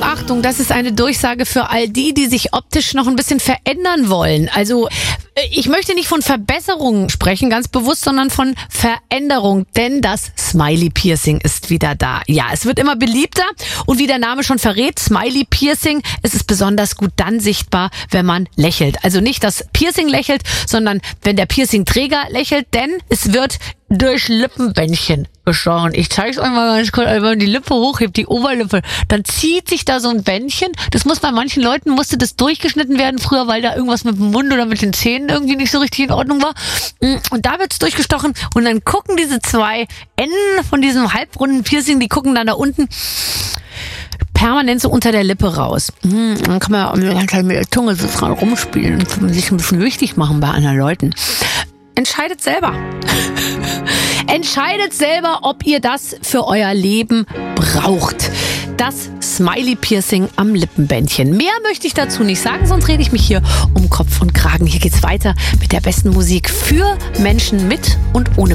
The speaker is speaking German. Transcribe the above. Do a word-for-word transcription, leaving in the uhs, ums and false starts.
Achtung, das ist eine Durchsage für all die, die sich optisch noch ein bisschen verändern wollen. Also ich möchte nicht von Verbesserungen sprechen, ganz bewusst, sondern von Veränderung, denn das Smiley Piercing ist wieder da. Ja, es wird immer beliebter und wie der Name schon verrät, Smiley Piercing, es ist besonders gut dann sichtbar, wenn man lächelt. Also nicht das Piercing lächelt, sondern wenn der Piercing-Träger lächelt, denn es wird durch Lippenbändchen gestochen. Ich zeige euch mal ganz kurz, wenn man die Lippe hochhebt, die Oberlippe, dann zieht sich da so ein Bändchen. Das muss bei manchen Leuten, musste das durchgeschnitten werden früher, weil da irgendwas mit dem Mund oder mit den Zähnen irgendwie nicht so richtig in Ordnung war. Und da wird's durchgestochen und dann gucken diese zwei Enden von diesem halbrunden Piercing, die gucken dann da unten permanent so unter der Lippe raus. Dann kann man ja mit der Zunge so dran rumspielen und sich ein bisschen wichtig machen bei anderen Leuten. Entscheidet selber. Entscheidet selber, ob ihr das für euer Leben braucht. Das Smiley Piercing am Lippenbändchen. Mehr möchte ich dazu nicht sagen, sonst rede ich mich hier um Kopf und Kragen. Hier geht's weiter mit der besten Musik für Menschen mit und ohne